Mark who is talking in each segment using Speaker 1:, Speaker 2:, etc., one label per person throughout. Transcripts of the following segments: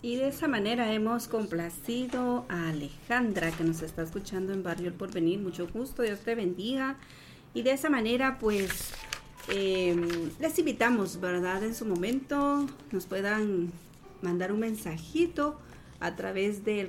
Speaker 1: Y de esa manera hemos complacido a Alejandra, que nos está escuchando en Barrio El Porvenir. Mucho gusto, Dios te bendiga. Y de esa manera, pues, les invitamos, ¿verdad? En su momento nos puedan mandar un mensajito a través del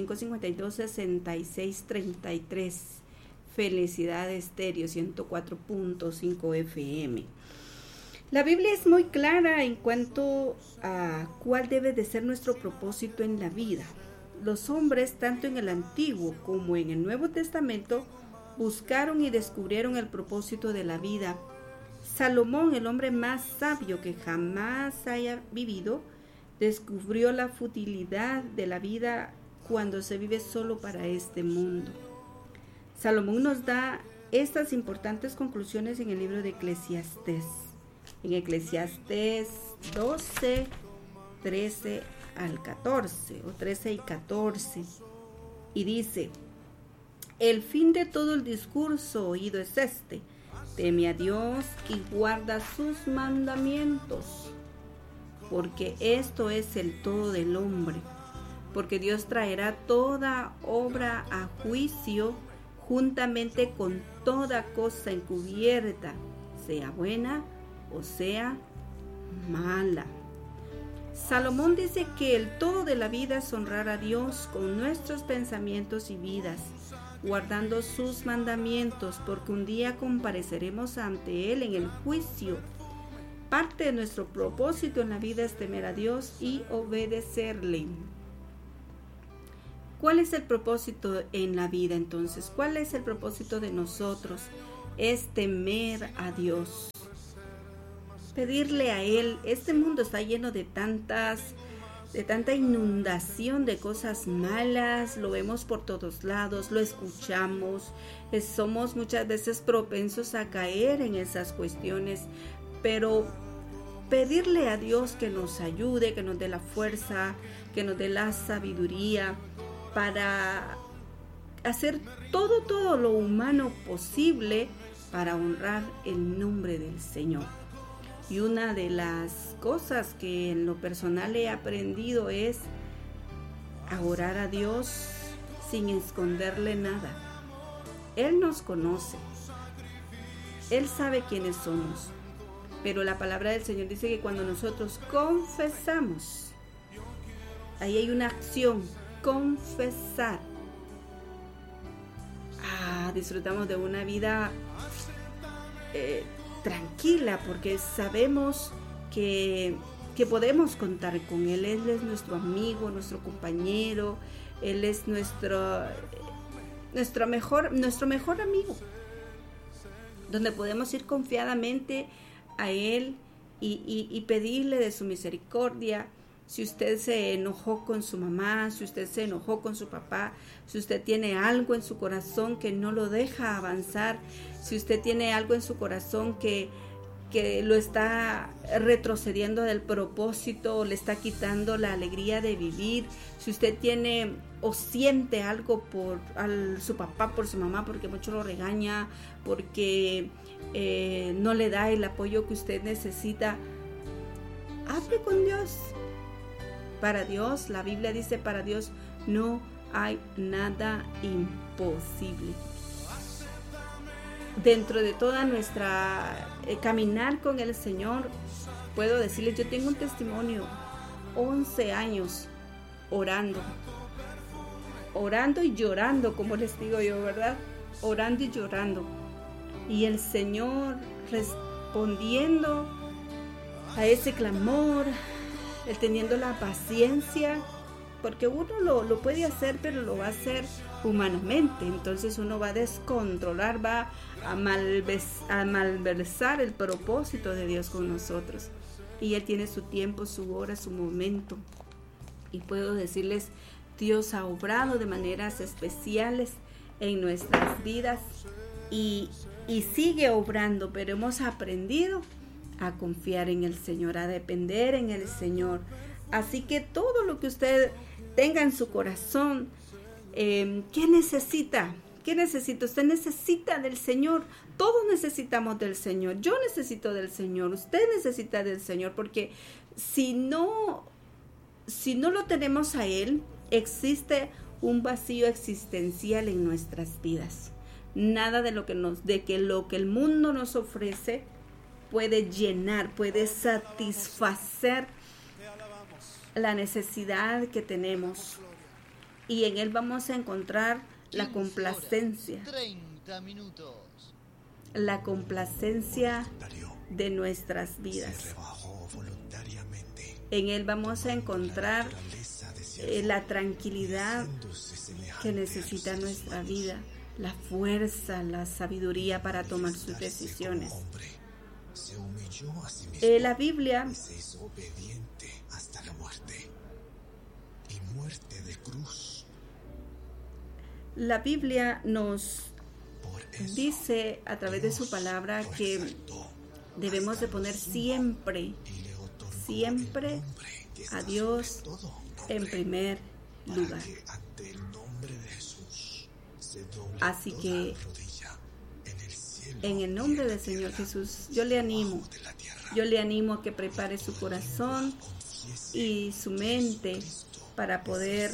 Speaker 1: 4552-6633. Felicidades Estéreo 104.5 FM. La Biblia es muy clara en cuanto a cuál debe de ser nuestro propósito en la vida. Los hombres, tanto en el Antiguo como en el Nuevo Testamento, buscaron y descubrieron el propósito de la vida. Salomón, el hombre más sabio que jamás haya vivido, descubrió la futilidad de la vida cuando se vive solo para este mundo. Salomón nos da estas importantes conclusiones en el libro de Eclesiastés. En Eclesiastés 12, 13 al 14, o 13 y 14, y dice: el fin de todo el discurso oído es este: teme a Dios y guarda sus mandamientos, porque esto es el todo del hombre, porque Dios traerá toda obra a juicio juntamente con toda cosa encubierta, sea buena o sea mala. Salomón dice que el todo de la vida es honrar a Dios con nuestros pensamientos y vidas, guardando sus mandamientos, porque un día compareceremos ante Él en el juicio. Parte de nuestro propósito en la vida es temer a Dios y obedecerle. ¿Cuál es el propósito en la vida entonces? ¿Cuál es el propósito de nosotros? Es temer a Dios. Pedirle a Él. Este mundo está lleno de tanta inundación de cosas malas, lo vemos por todos lados, lo escuchamos, somos muchas veces propensos a caer en esas cuestiones, pero pedirle a Dios que nos ayude, que nos dé la fuerza, que nos dé la sabiduría para hacer todo lo humano posible para honrar el nombre del Señor. Y una de las cosas que en lo personal he aprendido es a orar a Dios sin esconderle nada. Él nos conoce. Él sabe quiénes somos. Pero la palabra del Señor dice que cuando nosotros confesamos, ahí hay una acción, confesar. Disfrutamos de una vida tranquila, porque sabemos que podemos contar con Él. Él es nuestro amigo, nuestro compañero, Él es nuestro mejor amigo, donde podemos ir confiadamente a Él y pedirle de su misericordia. Si usted se enojó con su mamá, si usted se enojó con su papá, si usted tiene algo en su corazón que no lo deja avanzar, si usted tiene algo en su corazón que lo está retrocediendo del propósito, le está quitando la alegría de vivir, si usted tiene o siente algo por su papá, por su mamá, porque mucho lo regaña, porque no le da el apoyo que usted necesita, hable con Dios. Para Dios, la Biblia dice, para Dios no hay nada imposible. Dentro de toda nuestra caminar con el Señor, puedo decirles, yo tengo un testimonio, 11 años orando y llorando, como les digo yo, ¿verdad? Orando y llorando. Y el Señor respondiendo a ese clamor, Él teniendo la paciencia, porque uno lo puede hacer, pero lo va a hacer humanamente. Entonces uno va a descontrolar, va a malversar el propósito de Dios con nosotros. Y Él tiene su tiempo, su hora, su momento. Y puedo decirles, Dios ha obrado de maneras especiales en nuestras vidas y sigue obrando, pero hemos aprendido a confiar en el Señor, a depender en el Señor. Así que todo lo que usted tenga en su corazón, ¿qué necesita? ¿Qué necesita? Usted necesita del Señor. Todos necesitamos del Señor. Yo necesito del Señor. Usted necesita del Señor, porque si si no lo tenemos a Él, existe un vacío existencial en nuestras vidas. Nada de lo que el mundo nos ofrece puede llenar, puede satisfacer la necesidad que tenemos. Y en Él vamos a encontrar la complacencia.
Speaker 2: 30 minutos.
Speaker 1: La complacencia de nuestras vidas. En Él vamos a encontrar la tranquilidad que necesita nuestra vida, la fuerza, la sabiduría para tomar sus decisiones. La Biblia nos dice a través de su palabra que debemos de poner siempre a Dios en primer lugar. Así que en el nombre del Señor Jesús, yo le animo a que prepare su corazón y su mente para poder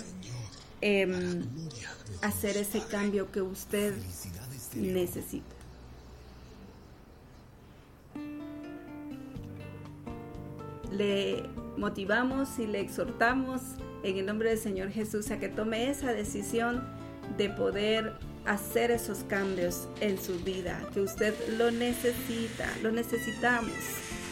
Speaker 1: hacer ese cambio que usted necesita. Le motivamos y le exhortamos en el nombre del Señor Jesús a que tome esa decisión de poder hacer esos cambios en su vida, que usted lo necesita, lo necesitamos.